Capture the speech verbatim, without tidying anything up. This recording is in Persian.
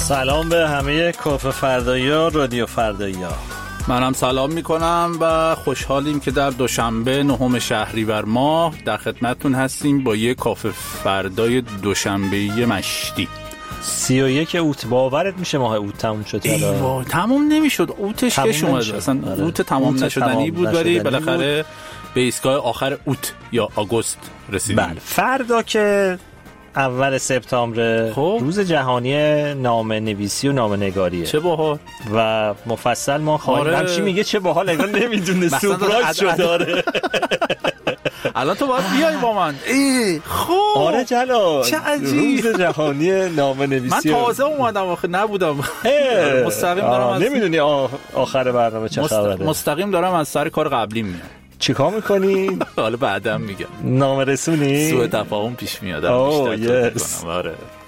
سلام به همه کافه فردایی ها، رادیو فردایی ها. منم سلام میکنم و خوشحالیم که در دوشنبه نهم شهریور ماه در خدمتتون هستیم با یک کافه فردای دوشنبه‌ای مشتی. سی و یک اوت. باورت میشه ماه اوت تموم شد؟ ایوا تموم نمیشد، اوتش کش اومد اصلا. آره. اوت تمام نشدنی بود ولی بالاخره به ایستگاه آخر اوت یا آگوست رسیدیم. بله، فردا که اول سپتامبر روز جهانی نامه نویسی و نامه نگاریه. چه باحال. و مفصل ما خواهیم. آره. همچی میگه چه باحال، انگار نمیدونه سورپرایز شو داره. الان تو باید بیای با من. ای خب آره جلال، چه عجیب. روز جهانی نامه نویسی. من تازه اومدم آخه نبودم. مستقیم دارم از نمیدونی آخر برنامه چه خبره. مستقیم دارم از سر کار قبلی میام. چیکار میکنی؟ حالا بعدم میگم. نامه رسونی؟ سوء تفاهم پیش میاد. اوه یس. آره